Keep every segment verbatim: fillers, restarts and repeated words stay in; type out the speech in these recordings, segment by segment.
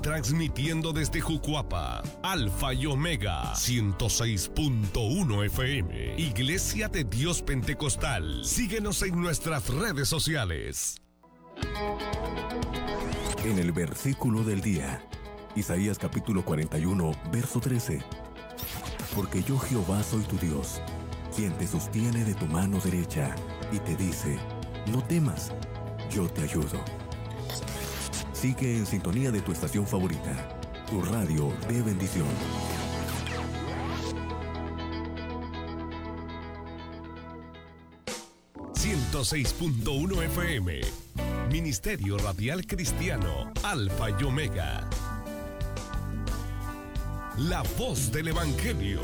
transmitiendo desde Jucuapa, Alfa y Omega, ciento seis punto uno F M, Iglesia de Dios Pentecostal. Síguenos en nuestras redes sociales. En el versículo del día, Isaías capítulo cuarenta y uno, verso trece. Porque yo Jehová soy tu Dios, quien te sostiene de tu mano derecha, y te dice, no temas, yo te ayudo. Sigue en sintonía de tu estación favorita, tu radio de bendición. ciento seis punto uno F M, Ministerio Radial Cristiano, Alfa y Omega. La voz del Evangelio.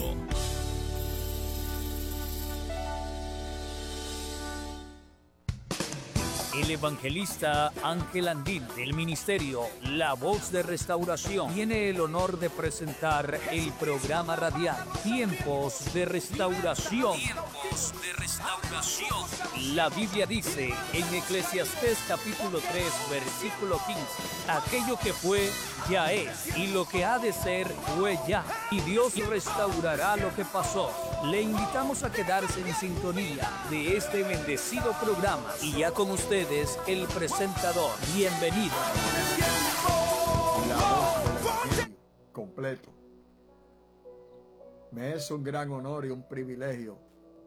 El evangelista Ángel Andín del ministerio La Voz de Restauración tiene el honor de presentar el programa radial Tiempos de Restauración. Tiempos de Restauración. La Biblia dice en Eclesiastés capítulo tres versículo quince, aquello que fue ya es, y lo que ha de ser fue ya, y Dios restaurará lo que pasó. Le invitamos a quedarse en sintonía de este bendecido programa, y ya con ustedes el presentador. Bienvenido. La voz del Evangelio completo. Me es un gran honor y un privilegio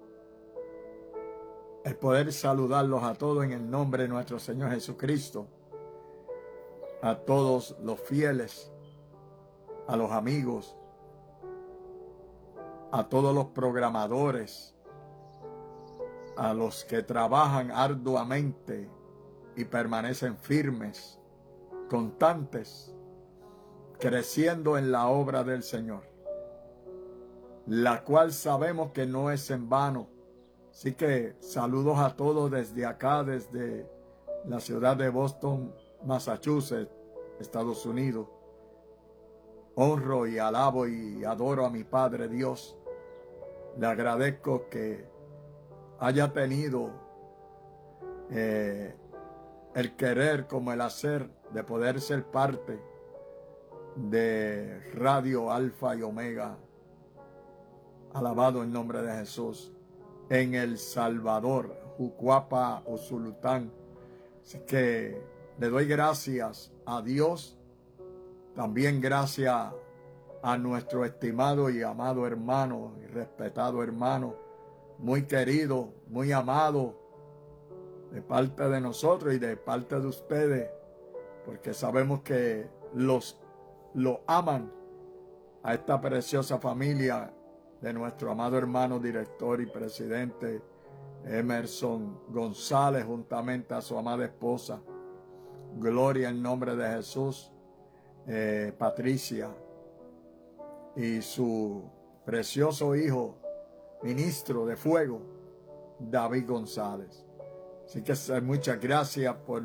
el poder saludarlos a todos en el nombre de nuestro Señor Jesucristo, a todos los fieles, a los amigos, a todos los programadores, a los que trabajan arduamente y permanecen firmes, constantes, creciendo en la obra del Señor, la cual sabemos que no es en vano. Así que saludos a todos desde acá, desde la ciudad de Boston, Massachusetts, Estados Unidos. Honro y alabo y adoro a mi Padre Dios. Le agradezco que haya tenido eh, el querer como el hacer de poder ser parte de Radio Alfa y Omega. Alabado el nombre de Jesús. En El Salvador, Jucuapa, Usulután. Así que le doy gracias a Dios. También gracias a nuestro estimado y amado hermano y respetado hermano, muy querido, muy amado de parte de nosotros y de parte de ustedes, porque sabemos que los lo aman a esta preciosa familia de nuestro amado hermano director y presidente Emerson González, juntamente a su amada esposa. Gloria en nombre de Jesús, eh, Patricia, y su precioso hijo, ministro de fuego, David González. Así que muchas gracias por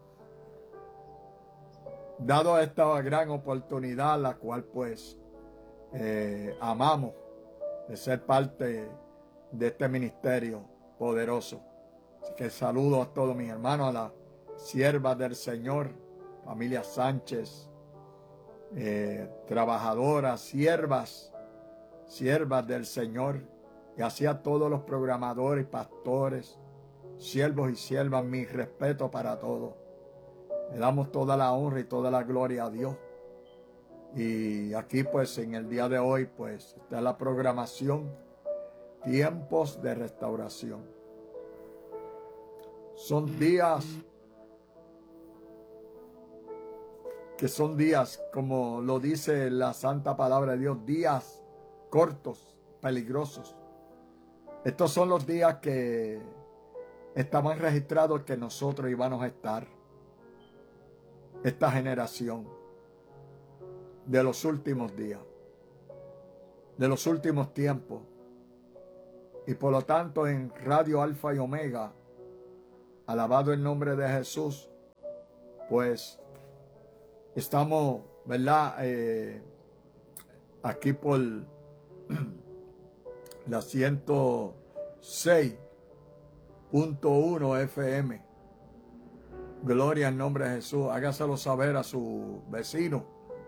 dado esta gran oportunidad, la cual pues eh, amamos de ser parte de este ministerio poderoso. Así que saludo a todos mis hermanos, a las siervas del Señor, familia Sánchez, eh, trabajadoras, siervas, siervas del Señor, y así a todos los programadores, pastores, siervos y siervas, mi respeto para todos. Le damos toda la honra y toda la gloria a Dios. Y aquí pues en el día de hoy pues está la programación Tiempos de Restauración. Son días que son días, como lo dice la santa palabra de Dios, días cortos, peligrosos. Estos son los días que estaban registrados que nosotros íbamos a estar, esta generación de los últimos días, de los últimos tiempos. Y por lo tanto en Radio Alfa y Omega, alabado el nombre de Jesús, pues estamos, ¿verdad? Eh, aquí por la ciento seis punto uno F M. Gloria al nombre de Jesús. Hágaselo saber a su vecino,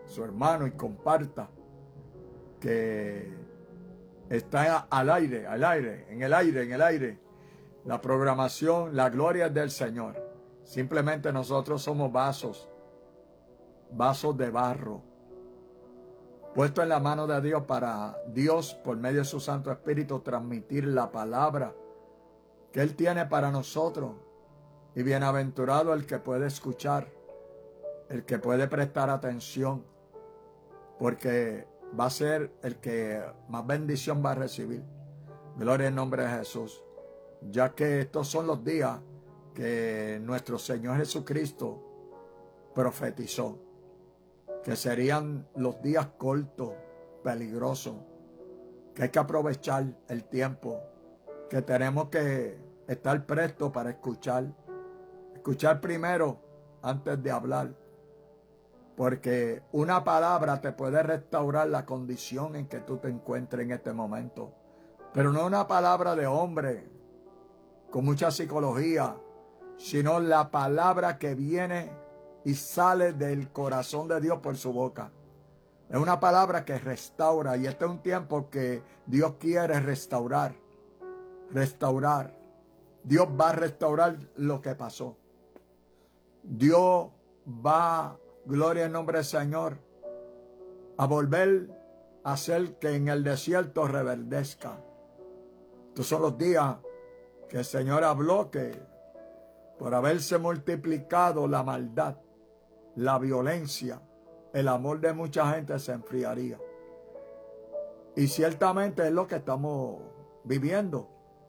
su hermano y comparta que está al aire, al aire, en el aire, en el aire. La programación, la gloria es del Señor. Simplemente nosotros somos vasos, vasos de barro, puesto en la mano de Dios para Dios, por medio de su Santo Espíritu, transmitir la palabra que Él tiene para nosotros. Y bienaventurado el que puede escuchar, el que puede prestar atención, porque va a ser el que más bendición va a recibir. Gloria en nombre de Jesús. Ya que estos son los días que nuestro Señor Jesucristo profetizó, que serían los días cortos, peligrosos, que hay que aprovechar el tiempo, que tenemos que estar prestos para escuchar, escuchar primero antes de hablar, porque una palabra te puede restaurar la condición en que tú te encuentres en este momento, pero no una palabra de hombre con mucha psicología, sino la palabra que viene y sale del corazón de Dios por su boca. Es una palabra que restaura, y este es un tiempo que Dios quiere restaurar, restaurar. Dios va a restaurar lo que pasó. Dios va, gloria en nombre del Señor, a volver a hacer que en el desierto reverdezca. Estos son los días que el Señor habló que por haberse multiplicado la maldad, la violencia, el amor de mucha gente se enfriaría. Y ciertamente es lo que estamos viviendo.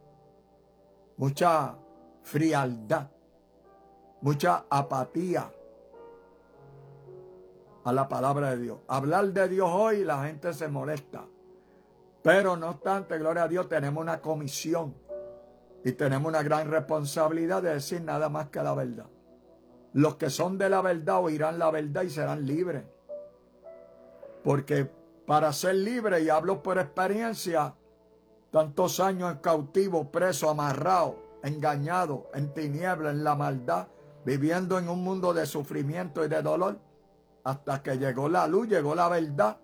Mucha frialdad, mucha apatía a la palabra de Dios. Hablar de Dios hoy, la gente se molesta. Pero no obstante, gloria a Dios, tenemos una comisión y tenemos una gran responsabilidad de decir nada más que la verdad. Los que son de la verdad oirán la verdad y serán libres. Porque para ser libre, y hablo por experiencia, tantos años en cautivo, preso, amarrado, engañado, en tinieblas, en la maldad, viviendo en un mundo de sufrimiento y de dolor, hasta que llegó la luz, llegó la verdad.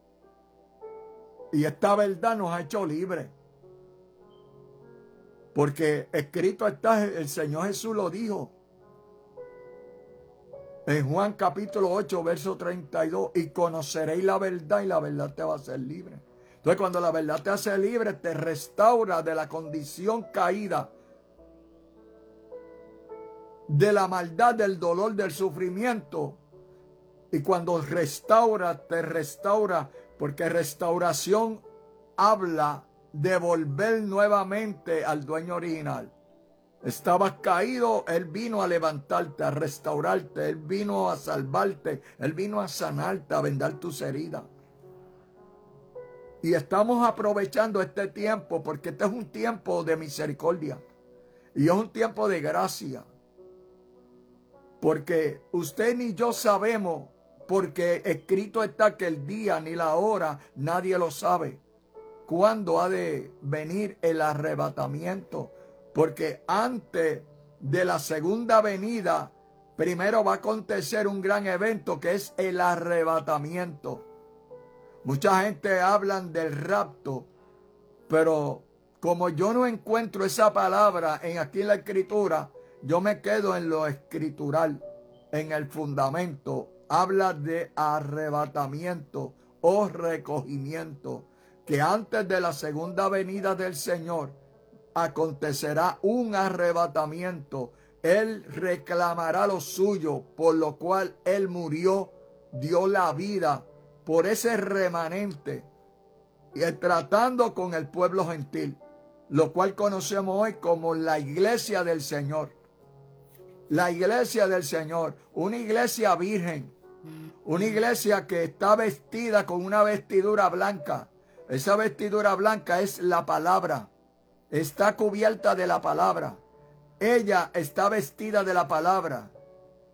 Y esta verdad nos ha hecho libres. Porque escrito está, el Señor Jesús lo dijo en Juan capítulo ocho, verso treinta y dos, y conoceréis la verdad y la verdad te va a hacer libre. Entonces, cuando la verdad te hace libre, te restaura de la condición caída, de la maldad, del dolor, del sufrimiento. Y cuando restaura, te restaura, porque restauración habla de volver nuevamente al dueño original. Estabas caído, Él vino a levantarte, a restaurarte, Él vino a salvarte, Él vino a sanarte, a vendar tus heridas. Y estamos aprovechando este tiempo, porque este es un tiempo de misericordia y es un tiempo de gracia. Porque usted ni yo sabemos, porque escrito está que el día ni la hora nadie lo sabe, cuándo ha de venir el arrebatamiento. Porque antes de la segunda venida, primero va a acontecer un gran evento que es el arrebatamiento. Mucha gente habla del rapto, pero como yo no encuentro esa palabra en aquí en la escritura, yo me quedo en lo escritural, en el fundamento. Habla de arrebatamiento o recogimiento, que antes de la segunda venida del Señor acontecerá un arrebatamiento. Él reclamará lo suyo, por lo cual Él murió, dio la vida por ese remanente, y tratando con el pueblo gentil, lo cual conocemos hoy como la iglesia del Señor. La iglesia del Señor, una iglesia virgen, una iglesia que está vestida con una vestidura blanca. Esa vestidura blanca es la palabra. Está cubierta de la palabra. Ella está vestida de la palabra.